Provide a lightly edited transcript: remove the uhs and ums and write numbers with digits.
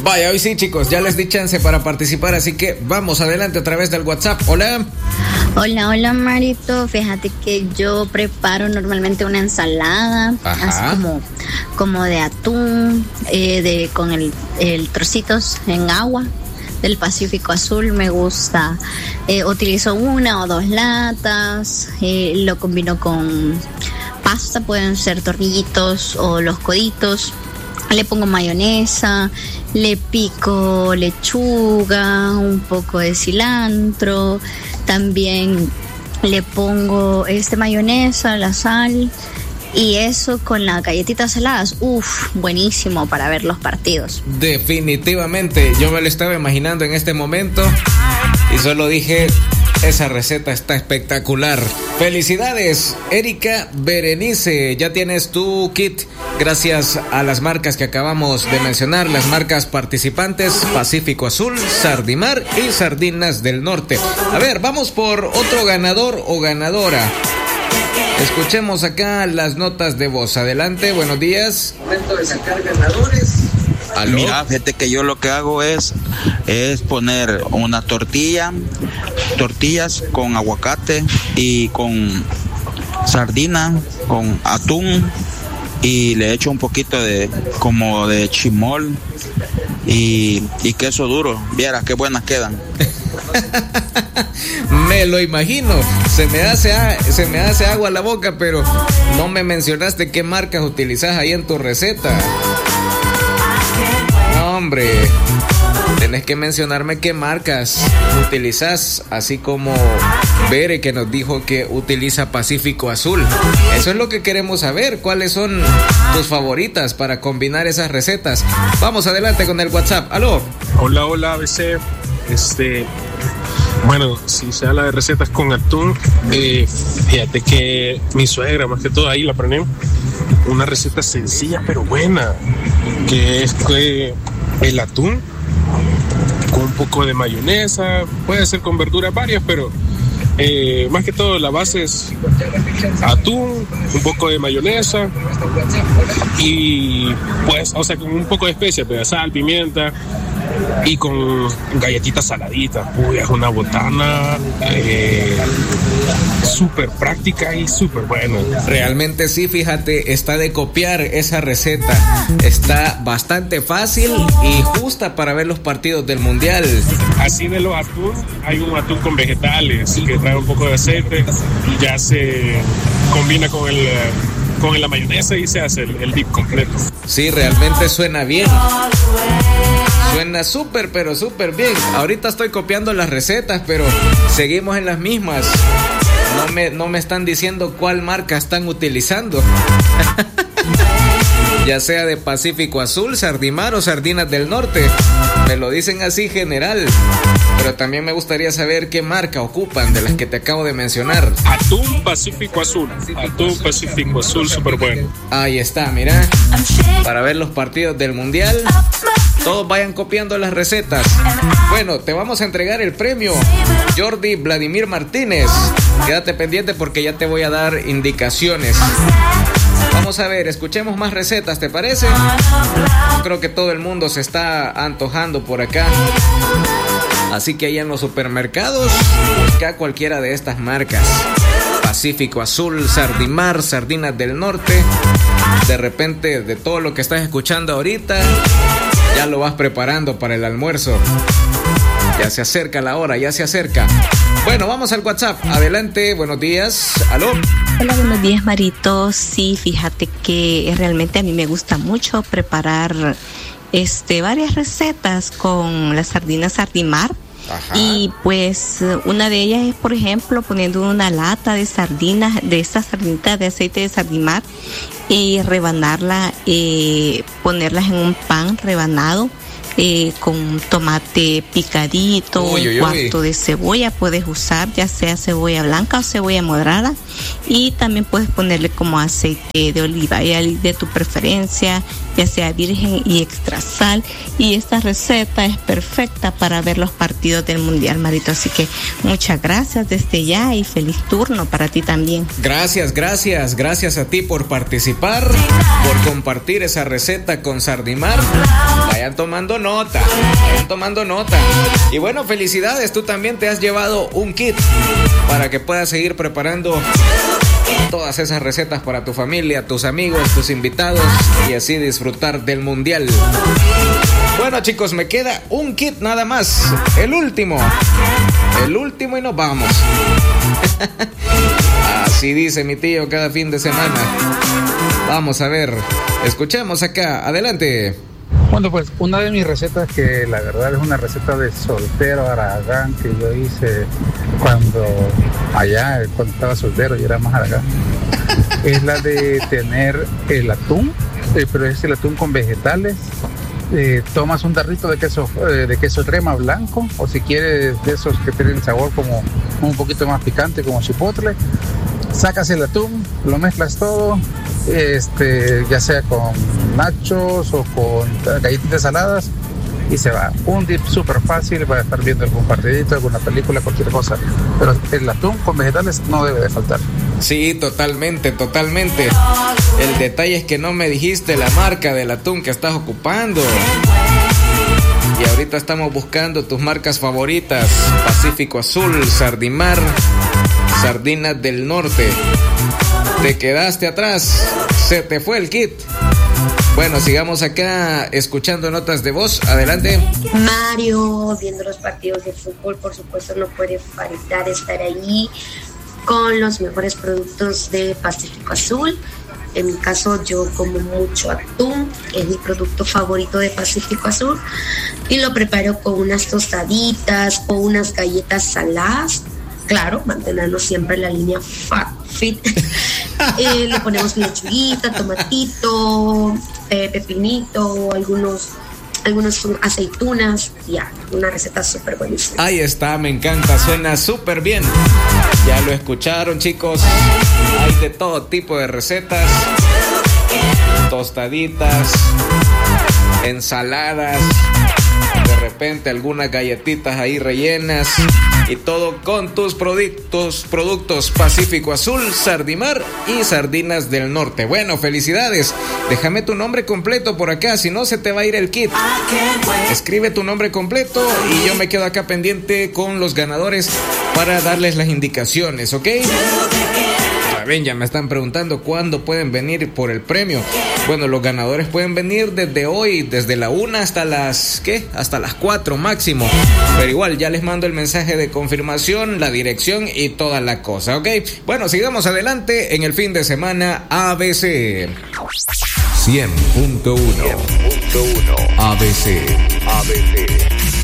Vaya, hoy sí, chicos, ya les di chance para participar, así que vamos adelante a través del WhatsApp. Hola. Hola, Marito. Fíjate que yo preparo normalmente una ensalada, así como de atún, con el trocitos en agua del Pacífico Azul. Me gusta. Utilizo 1 o 2 latas, lo combino con pasta, pueden ser tortillitos o los coditos. Le pongo mayonesa, le pico lechuga, un poco de cilantro, también le pongo mayonesa, la sal, y eso con las galletitas saladas, buenísimo para ver los partidos. Definitivamente, yo me lo estaba imaginando en este momento y solo dije, esa receta está espectacular. Felicidades, Erika Berenice, ya tienes tu kit gracias a las marcas que acabamos de mencionar, las marcas participantes: Pacífico Azul, Sardimar y Sardinas del Norte. A ver, vamos por otro ganador o ganadora. Escuchemos acá las notas de voz. Adelante, buenos días. Momento de sacar ganadores. ¿Aló? Mira, fíjate que yo lo que hago es poner una tortillas con aguacate y con sardina, con atún, y le echo un poquito de chimol y queso duro. Vieras qué buenas quedan. Me lo imagino, se me hace agua a la boca, pero no me mencionaste qué marcas utilizas ahí en tu receta. No, hombre, tenés que mencionarme qué marcas utilizas, así como Bere, que nos dijo que utiliza Pacífico Azul. Eso es lo que queremos saber, cuáles son tus favoritas para combinar esas recetas. Vamos adelante con el WhatsApp. ¿Aló? Hola, ABC. Bueno, si se habla de recetas con atún, fíjate que mi suegra, más que todo, ahí la aprendí. Una receta sencilla pero buena, que es el atún con un poco de mayonesa, puede ser con verduras varias, pero más que todo la base es atún, un poco de mayonesa y pues, o sea, con un poco de especias, sal, pimienta, y con galletitas saladitas. Es una botana súper práctica y súper buena. Realmente sí, fíjate, está de copiar esa receta. Está bastante fácil y justa para ver los partidos del Mundial. Así de los atún, hay un atún con vegetales que trae un poco de aceite y ya se combina con la mayonesa y se hace el dip completo. Sí, realmente suena bien. Suena súper, pero súper bien. Ahorita estoy copiando las recetas, pero seguimos en las mismas. No me están diciendo cuál marca están utilizando. Ya sea de Pacífico Azul, Sardimar o Sardinas del Norte. Me lo dicen así general. Pero también me gustaría saber qué marca ocupan de las que te acabo de mencionar. Atún Pacífico Azul. Atún Pacífico Azul, súper bueno. Ahí está, mira. Para ver los partidos del Mundial, todos vayan copiando las recetas. Bueno, te vamos a entregar el premio, Jordi Vladimir Martínez. Quédate pendiente porque ya te voy a dar indicaciones. Vamos a ver, escuchemos más recetas, ¿te parece? Yo creo que todo el mundo se está antojando por acá. Así que ahí en los supermercados, busca cualquiera de estas marcas: Pacífico Azul, Sardimar, Sardinas del Norte. De repente, de todo lo que estás escuchando ahorita, ya lo vas preparando para el almuerzo. Ya se acerca la hora, ya se acerca. Bueno, vamos al WhatsApp. Adelante, buenos días. ¿Aló? Hola, buenos días, Marito. Sí, fíjate que realmente a mí me gusta mucho preparar varias recetas con las sardinas Sardimar. Ajá. Y pues una de ellas es, por ejemplo, poniendo una lata de sardinas, de estas sardinitas de aceite de Sardimar, y rebanarla, ponerlas en un pan rebanado, con tomate picadito, un cuarto de cebolla. Puedes usar ya sea cebolla blanca o cebolla morada, y también puedes ponerle como aceite de oliva de tu preferencia, ya sea virgen y extra sal. Y esta receta es perfecta para ver los partidos del Mundial, Marito. Así que muchas gracias desde ya y feliz turno para ti también. Gracias a ti por participar, por compartir esa receta con Sardimar. Vayan tomando nota. Y bueno, felicidades, tú también te has llevado un kit para que puedas seguir preparando todas esas recetas para tu familia, tus amigos, tus invitados y así disfrutar del mundial. Bueno, chicos, me queda un kit nada más, el último y nos vamos. Así dice mi tío cada fin de semana. Vamos a ver, escuchemos acá, adelante. Bueno, pues una de mis recetas, que la verdad es una receta de soltero Aragán, que yo hice cuando estaba soltero y era más Aragán, es la de tener el atún, pero es el atún con vegetales. Tomas un tarrito de queso crema blanco, o si quieres de esos que tienen sabor como un poquito más picante, como chipotle. Sacas el atún, lo mezclas todo, ya sea con nachos o con galletitas saladas, y se va. Un dip súper fácil para estar viendo algún partidito, alguna película, cualquier cosa. Pero el atún con vegetales no debe de faltar. Sí, totalmente. El detalle es que no me dijiste la marca del atún que estás ocupando. Y ahorita estamos buscando tus marcas favoritas: Pacífico Azul, Sardimar, Sardinas del Norte. Te quedaste atrás, se te fue el kit. Bueno, sigamos acá escuchando notas de voz. Adelante. Mario, viendo los partidos de fútbol, por supuesto, no puede faltar estar ahí con los mejores productos de Pacífico Azul. En mi caso, yo como mucho atún, que es mi producto favorito de Pacífico Azul, y lo preparo con unas tostaditas o unas galletas saladas. Claro, mantenernos siempre en la línea fit. Le ponemos lechuguita, tomatito, pepinito, algunos aceitunas. Ya, una receta súper buenísima. Ahí está, me encanta, suena súper bien. Ya lo escucharon, chicos. Hay de todo tipo de recetas: tostaditas, ensaladas, de repente algunas galletitas ahí rellenas, y todo con tus productos Pacífico Azul, Sardimar y Sardinas del Norte. Bueno, felicidades. Déjame tu nombre completo por acá, si no se te va a ir el kit. Escribe tu nombre completo y yo me quedo acá pendiente con los ganadores para darles las indicaciones, ¿ok? Ven, ya me están preguntando cuándo pueden venir por el premio. Bueno, los ganadores pueden venir desde hoy, desde la 1 hasta las 4 máximo. Pero igual ya les mando el mensaje de confirmación, la dirección y toda la cosa, ¿ok? Bueno, sigamos adelante en el fin de semana ABC. 100.1 ABC.